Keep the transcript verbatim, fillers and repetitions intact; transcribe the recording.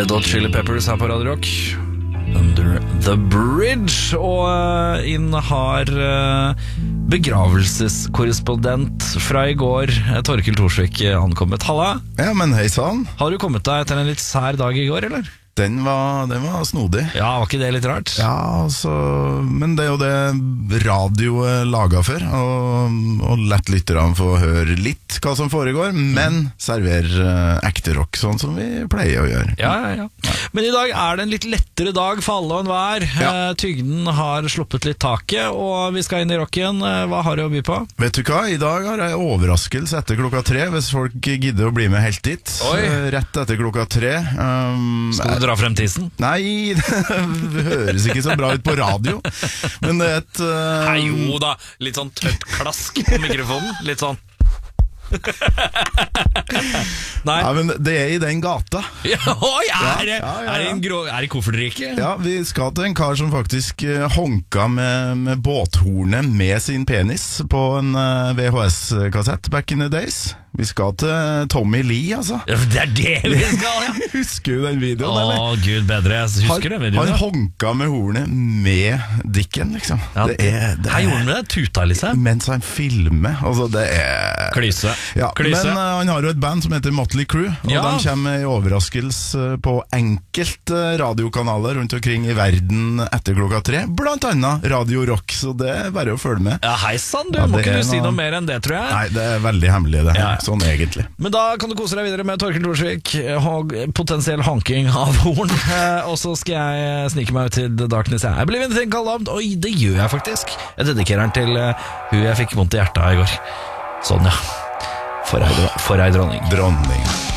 Red Hot Chili Peppers her på Radio Rock. Under the Bridge. Og uh, inn har uh, begravelseskorrespondent fra i går, Torkel Thorsvik, ankommet. Halla. Ja, men hei sann. Har du kommet deg etter en litt sær dag i går, eller? Den var, den var snodig. Ja, var ikke det litt rart? Ja, altså, men det er jo det radio er laget for, og, og lett lytterne få høre litt hva som foregår, men server uh, ekte rock, sånn som vi pleier å gjøre. Ja, ja, ja. Men i dag er det en litt lettere dag for alle og enhver. Ja. Uh, Tygden har sluppet litt taket, og vi skal inn i rocken. Uh, hva har du å by på? Vet du hva, i dag har jeg overraskelse etter klokka tre, hvis folk gidder å bli med helt dit. Oi. Uh, rett etter klokka tre. Um, skal du dra frem tisen? Nei, det høres ikke så bra ut på radio. Men det er et uh... Nei, jo da, litt sånn tøtt klask på mikrofonen. Litt sånn Nei. Ja, men det er i den gata. Ja, oi, er det, ja, ja, ja. Er det, en grå, er det koffertriket? Ja, vi skal til en kar som faktisk uh, honka med, med båthornet med sin penis på en uh, V H S-kassett back in the days. Vi skal til Tommy Lee, altså. Ja, det er det vi skal, ja. Husker du den videoen, Åh, eller? Gud bedre, jeg husker han, den videoen. Han honka med hornet med dikken, liksom. Ja, det er, det her gjorde han det, tuta liksom. Mens han filmer, altså det er... Klyse. Ja, Klyse. Men uh, han har jo et band som heter Motley Crue, og ja. de kommer i overraskelse på enkelte radiokanaler rundt omkring i verden etter klokka tre, blant annet Radio Rock, så det er bare å følge med. Ja, hei sann, du, ja, må ikke du noe... si noe mer enn det, tror jeg. Nei, det er veldig hemmelig det her, ja. Sånn egentlig. Men da kan du kose deg videre med Torkel Thorsvik, potensiell hanking av horn, og så skal jeg snike meg ut til The Darkness. Jeg blir en ting kalt, oi, det gjør jeg faktisk. Jeg dedikerer den til uh, hun jeg fikk vondt i hjertet av i går. Sånn, ja. For ei, for ei dronning. Dronning.